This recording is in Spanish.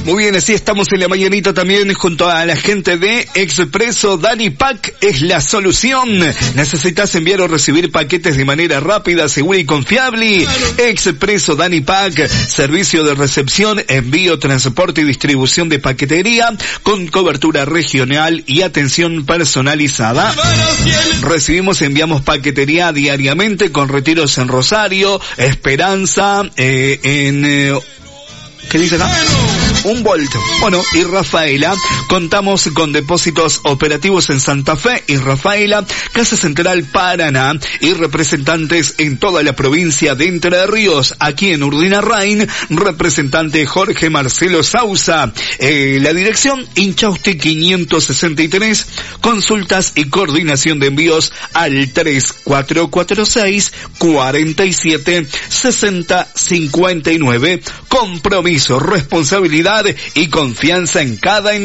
Muy bien, así estamos en la mañanita también junto a la gente de Expreso Danipack. Es la solución. ¿Necesitas enviar o recibir paquetes de manera rápida, segura y confiable? Expreso Danipack, servicio de recepción, envío, transporte y distribución de paquetería con cobertura regional y atención personalizada. Recibimos y enviamos paquetería diariamente con retiros en Rosario, Esperanza, ¿qué dice acá? Humboldt. Bueno, y Rafaela. Contamos con depósitos operativos en Santa Fe y Rafaela, Casa Central Paraná, y representantes en toda la provincia de Entre Ríos. Aquí en Urdinarrain, representante Jorge Marcelo Sousa. La dirección, Inchausti 563. Consultas y coordinación de envíos al 3446 47 60 59. Compromiso, responsabilidad y confianza en cada